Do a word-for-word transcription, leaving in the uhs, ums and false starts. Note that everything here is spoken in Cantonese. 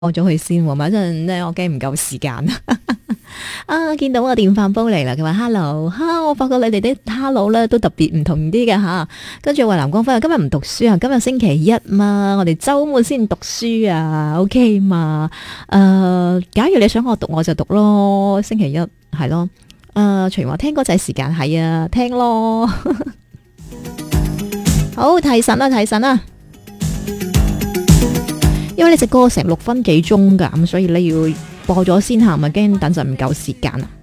過咗去先喎，咪一陣咧我驚唔夠時間啊！見到個電飯煲嚟啦，佢話 hello，哈，我發覺你哋啲 hello 咧都特別唔同啲嘅吓。跟住話藍光輝今日唔讀書啊，今日星期一嘛，我哋周末先讀書啊 ，OK 嘛？誒、呃，假如你想我讀我就讀咯，星期一係咯。誒、呃，除話聽歌仔時間係啊，聽咯。好，提神啦，提神啦。因為呢隻歌成六分幾鐘噶，咁所以你要播咗先下，咪驚等陣唔夠時間啊。